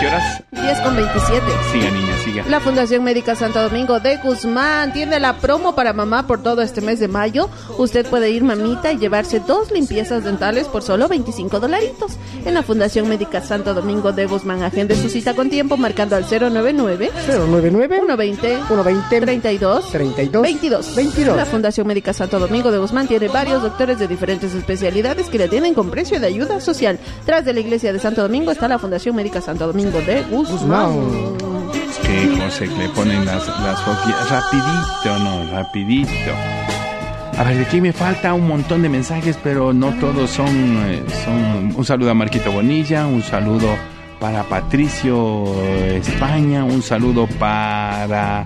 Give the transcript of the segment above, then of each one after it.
qué horas? 10:27. Siga, niña, siga. La Fundación Médica Santo Domingo de Guzmán tiene la promo para mamá por todo este mes de mayo. Usted puede ir, mamita, y llevarse 2 limpiezas dentales por solo $25. En la Fundación Médica Santo Domingo de Guzmán, agende su cita con tiempo marcando al 099 120 32 22. La Fundación Médica Santo Domingo de Guzmán tiene varios doctores de diferentes especialidades que le atienden con precio de ayuda social. Tras de la iglesia de Santo Domingo está la Fundación Médica Santo Domingo de Guzmán. Que José le ponen las fotos rapidito. A ver, de aquí me falta un montón de mensajes, pero no todos son un saludo a Marquito Bonilla, un saludo para Patricio España, un saludo para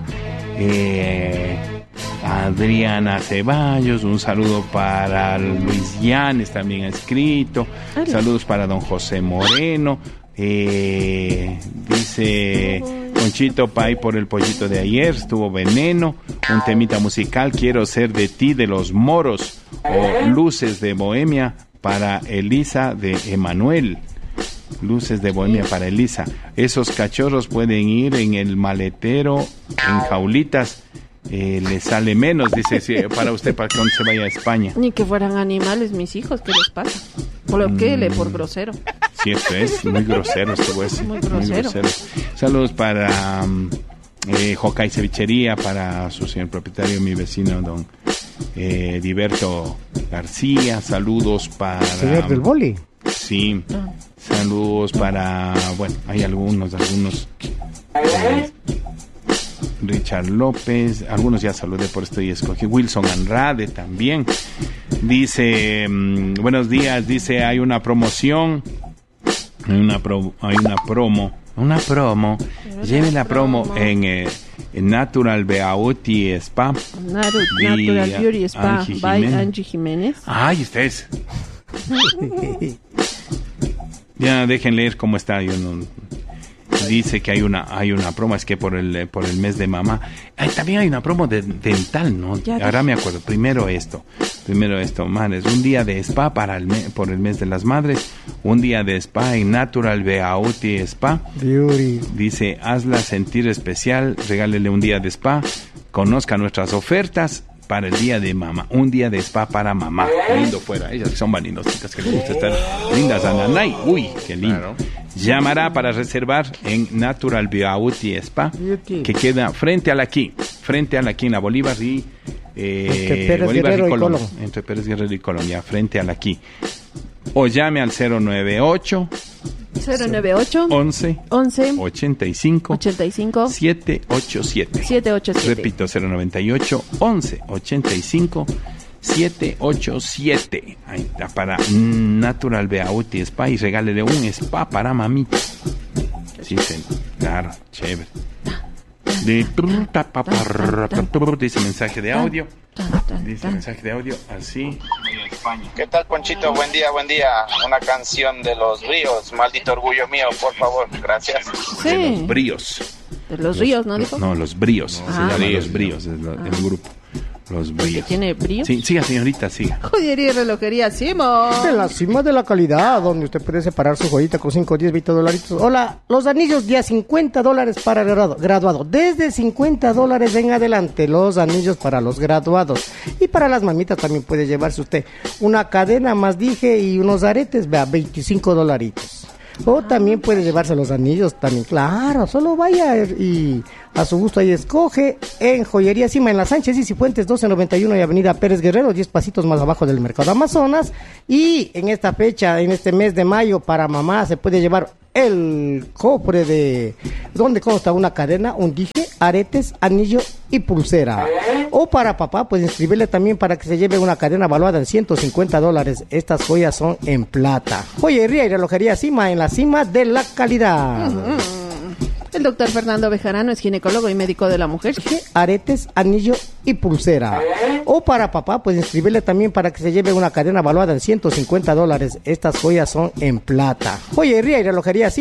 Adriana Ceballos, un saludo para Luis Llanes, también ha escrito, saludos para don José Moreno, dice Conchito Pay por el pollito de ayer, estuvo veneno, un temita musical, quiero ser de ti de los Moros, o Luces de Bohemia para Elisa de Emanuel. Luces de Bohemia para Elisa. Esos cachorros pueden ir en el maletero, en jaulitas, le sale menos, dice, sí, para usted, para que cuando se vaya a España. Ni que fueran animales mis hijos, ¿qué les pasa? Por grosero. Cierto es, muy grosero este güey. Muy grosero. Saludos para Jocay Cevichería, para su señor propietario, mi vecino don Diberto García. Saludos para... Señor del boli. Sí. Saludos para... Bueno, hay algunos Richard López, algunos ya saludé, por esto y escogí. Wilson Andrade también. Dice, buenos días, dice, hay una promoción, hay una promo, lleve la promo en Natural Beauty Spa. Natural Beauty Spa by Angie Jiménez. Ay, ustedes. Ya dejen leer cómo está. Yo no... Dice que hay una promo, es que por el mes de mamá. También hay una promo de dental, ¿no? Ahora me acuerdo. Primero esto, madres, un día de spa por el mes de las madres, un día de spa en Natural Beauty Spa. Beauty. Dice, hazla sentir especial, regálele un día de spa, conozca nuestras ofertas para el día de mamá, un día de spa para mamá. Lindo fuera, ellas que son vaninositas, que les gusta estar lindas, ananay. Uy, qué lindo. Claro. Llamará para reservar en Natural Beauty Spa, que queda frente a la aquí en la Bolívar y Bolívar y Colón, entre Pérez Guerrero y Colón, ya frente a la aquí. O llame al 098 11 85 787. Repito, 098 11 85 787. Ahí está, para Natural Beauty Spa, y regálele un spa para mamita. Sí, claro, chévere. Dice mensaje de audio. Así. ¿Qué tal, Ponchito? Buen día. Una canción de Los Ríos, Maldito Orgullo Mío, por favor. Gracias. Sí. De Los Bríos. De Los Ríos, ¿no dijo? No, Los Bríos. Se llama Los Bríos, el grupo. Los bríos. ¿Tiene bríos? Sí, siga, señorita, siga. Joyería y relojería Simo. En la cima de la calidad, donde usted puede separar su joyita con 5, 10, $20. Hola, los anillos ya $50 para graduado. Desde $50 en adelante, los anillos para los graduados. Y para las mamitas también puede llevarse usted una cadena más dije y unos aretes, vea, $25. O también puede llevarse los anillos también, claro, solo vaya y a su gusto ahí escoge en Joyería Sima, en la Sánchez y Cifuentes 1291 y Avenida Pérez Guerrero, 10 pasitos más abajo del Mercado Amazonas. Y en esta fecha, en este mes de mayo, para mamá se puede llevar el cofre de donde consta una cadena, un dije, aretes, anillo y pulsera. O para papá, pues inscribirle también para que se lleve una cadena valuada en $150. Estas joyas son en plata. Joyería y relojería Sima, en la cima de la calidad. El doctor Fernando Bejarano es ginecólogo y médico de la mujer. Aretes, anillo y pulsera. O para papá, pues inscribirle también para que se lleve una cadena valuada en $150. Estas joyas son en plata. Joyería y relojería